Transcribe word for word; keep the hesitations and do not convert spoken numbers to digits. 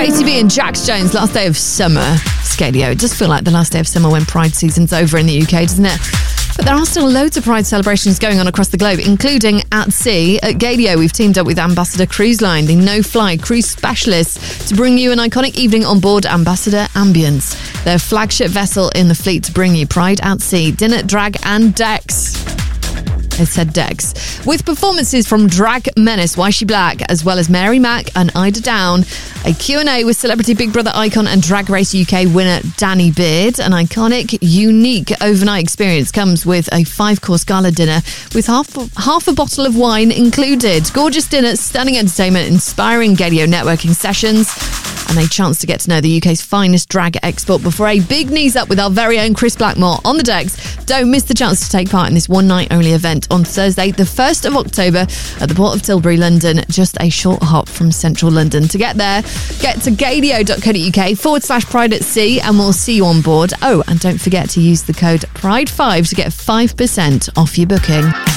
J C B and Jax Jones, Last Day of Summer. Scadio. It does feel like the last day of summer when Pride season's over in the U K, doesn't it? But there are still loads of Pride celebrations going on across the globe, including at sea. At Gaydio, we've teamed up with Ambassador Cruise Line, the no-fly cruise specialist, to bring you an iconic evening on board Ambassador Ambience, their flagship vessel in the fleet, to bring you Pride at sea, dinner, drag and decks. It said Dex. With performances from Drag Menace, Why She Black, as well as Mary Mack and Ida Down. A Q and A with Celebrity Big Brother icon and Drag Race U K winner Danny Beard. An iconic, unique overnight experience comes with a five-course gala dinner with half, half a bottle of wine included. Gorgeous dinner, stunning entertainment, inspiring Gaydio networking sessions, and a chance to get to know the U K's finest drag export before a big knees up with our very own Chris Blackmore on the decks. Don't miss the chance to take part in this one-night-only event on Thursday, the first of October at the Port of Tilbury, London, just a short hop from central London. To get there, get to gaydio.co.uk forward slash Pride at Sea and we'll see you on board. Oh, and don't forget to use the code Pride five to get five percent off your booking.